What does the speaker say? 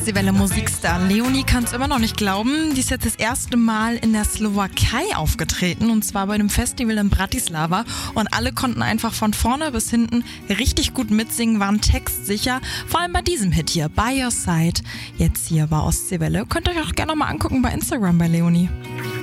Welle Musikstar Leonie kann es immer noch nicht glauben. Die ist jetzt das erste Mal in der Slowakei aufgetreten und zwar bei einem Festival in Bratislava und alle konnten einfach von vorne bis hinten richtig gut mitsingen, waren textsicher. Vor allem bei diesem Hit hier, By Your Side, jetzt hier bei Ostseewelle. Könnt ihr euch auch gerne noch mal angucken bei Instagram bei Leonie.